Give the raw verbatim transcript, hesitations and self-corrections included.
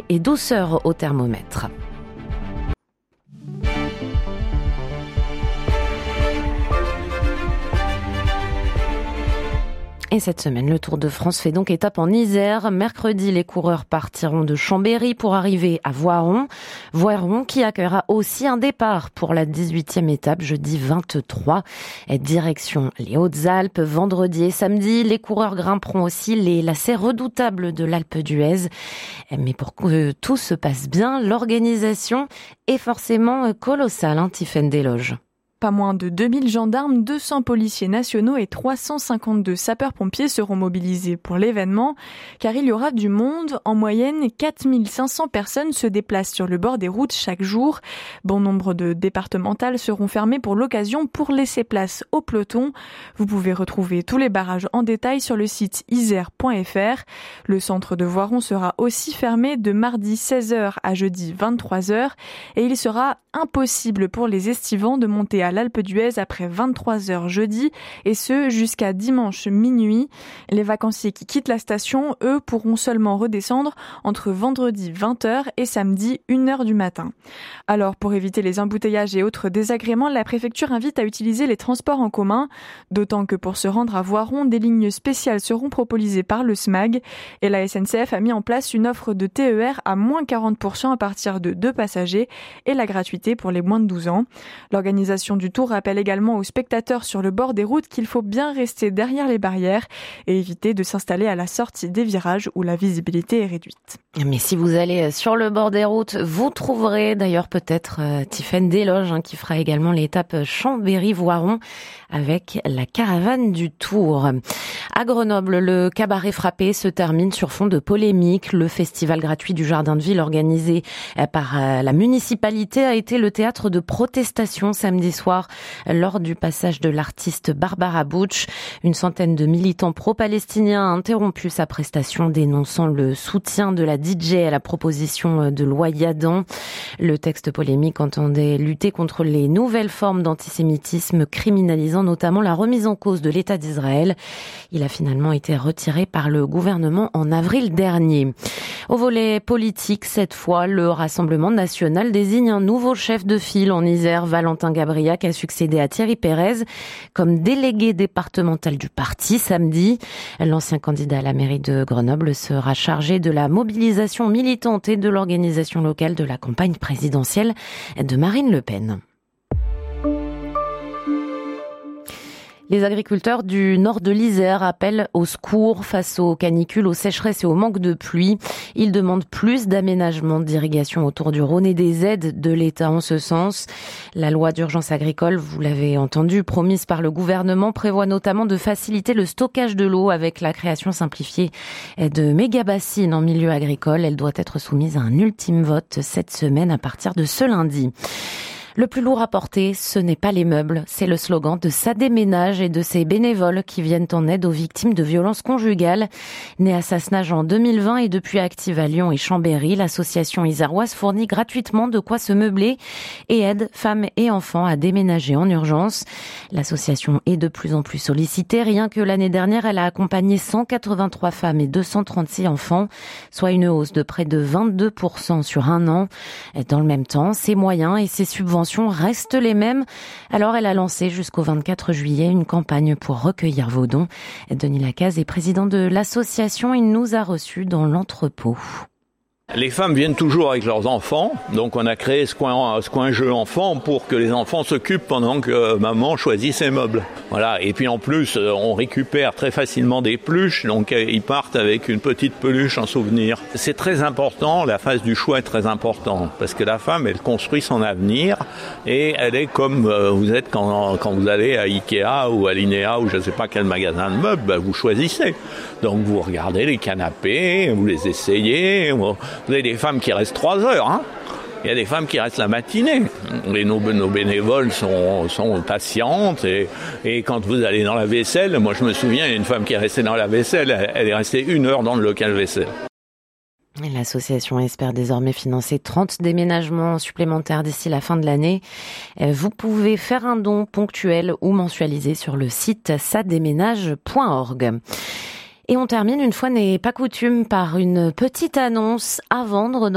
et douceur au thermomètre. Et cette semaine, le Tour de France fait donc étape en Isère. Mercredi, les coureurs partiront de Chambéry pour arriver à Voiron. Voiron qui accueillera aussi un départ pour la dix-huitième étape, jeudi vingt-trois. Direction les Hautes-Alpes, vendredi et samedi. Les coureurs grimperont aussi les lacets redoutables de l'Alpe d'Huez. Mais pour que tout se passe bien, l'organisation est forcément colossale, hein, Tiffaine Desloges. Pas moins de deux mille gendarmes, deux cents policiers nationaux et trois cent cinquante-deux sapeurs-pompiers seront mobilisés pour l'événement, car il y aura du monde. En moyenne, quatre mille cinq cents personnes se déplacent sur le bord des routes chaque jour. Bon nombre de départementales seront fermées pour l'occasion pour laisser place au peloton. Vous pouvez retrouver tous les barrages en détail sur le site isère point f r. Le centre de Voiron sera aussi fermé de mardi seize heures à jeudi vingt-trois heures et il sera impossible pour les estivants de monter à l'Alpe d'Huez après vingt-trois heures jeudi et ce jusqu'à dimanche minuit. Les vacanciers qui quittent la station, eux, pourront seulement redescendre entre vendredi vingt heures et samedi une heure du matin. Alors, pour éviter les embouteillages et autres désagréments, la préfecture invite à utiliser les transports en commun, d'autant que pour se rendre à Voiron, des lignes spéciales seront proposées par le S M A G et la S N C F a mis en place une offre de T E R à moins quarante pour cent à partir de deux passagers et la gratuité pour les moins de douze ans. L'organisation du Tour rappelle également aux spectateurs sur le bord des routes qu'il faut bien rester derrière les barrières et éviter de s'installer à la sortie des virages où la visibilité est réduite. Mais si vous allez sur le bord des routes, vous trouverez d'ailleurs peut-être euh, Tiffaine Desloges hein, qui fera également l'étape Chambéry-Voiron avec la caravane du Tour. À Grenoble, le cabaret frappé se termine sur fond de polémique. Le festival gratuit du Jardin de Ville organisé par la municipalité a été le théâtre de protestations samedi soir lors du passage de l'artiste Barbara Butch. Une centaine de militants pro-palestiniens a interrompu sa prestation dénonçant le soutien de la D J à la proposition de loi Yadan. Le texte polémique entendait lutter contre les nouvelles formes d'antisémitisme criminalisant notamment la remise en cause de l'État d'Israël. Il a finalement été retiré par le gouvernement en avril dernier. Au volet politique, cette fois, le Rassemblement national désigne un nouveau chef de file en Isère. Valentin Gabriac a succédé à Thierry Pérez comme délégué départemental du parti samedi. L'ancien candidat à la mairie de Grenoble sera chargé de la mobilisation militante et de l'organisation locale de la campagne présidentielle de Marine Le Pen. Les agriculteurs du nord de l'Isère appellent au secours face aux canicules, aux sécheresses et au manque de pluie. Ils demandent plus d'aménagements d'irrigation autour du Rhône et des aides de l'État en ce sens. La loi d'urgence agricole, vous l'avez entendu, promise par le gouvernement, prévoit notamment de faciliter le stockage de l'eau avec la création simplifiée de méga-bassines en milieu agricole. Elle doit être soumise à un ultime vote cette semaine à partir de ce lundi. Le plus lourd à porter, ce n'est pas les meubles, c'est le slogan de Sadé Ménage et de ses bénévoles qui viennent en aide aux victimes de violences conjugales. Née à Sassenage en deux mille vingt et depuis active à Lyon et Chambéry, l'association iséroise fournit gratuitement de quoi se meubler et aide femmes et enfants à déménager en urgence. L'association est de plus en plus sollicitée. Rien que l'année dernière, elle a accompagné cent quatre-vingt-trois femmes et deux cent trente-six enfants, soit une hausse de près de vingt-deux pour cent sur un an. Dans le même temps, ses moyens et ses subventions restent les mêmes. Alors elle a lancé jusqu'au vingt-quatre juillet une campagne pour recueillir vos dons. Denis Lacaze est président de l'association. Il nous a reçus dans l'entrepôt. Les femmes viennent toujours avec leurs enfants, donc on a créé ce coin, ce coin jeu enfant pour que les enfants s'occupent pendant que maman choisit ses meubles. Voilà. Et puis en plus, on récupère très facilement des peluches, donc ils partent avec une petite peluche en souvenir. C'est très important, la phase du choix est très importante, parce que la femme, elle construit son avenir et elle est comme vous êtes quand, quand vous allez à Ikea ou à Linea ou je ne sais pas quel magasin de meubles, ben vous choisissez. Donc vous regardez les canapés, vous les essayez. Vous avez des femmes qui restent trois heures, hein. Il y a des femmes qui restent la matinée. Et nos, nos bénévoles sont, sont patientes. Et, et quand vous allez dans la vaisselle, moi je me souviens, il y a une femme qui est restée dans la vaisselle, elle, elle est restée une heure dans le local vaisselle. L'association espère désormais financer trente déménagements supplémentaires d'ici la fin de l'année. Vous pouvez faire un don ponctuel ou mensualisé sur le site sadéménage point org. Et on termine, une fois n'est pas coutume, par une petite annonce à vendre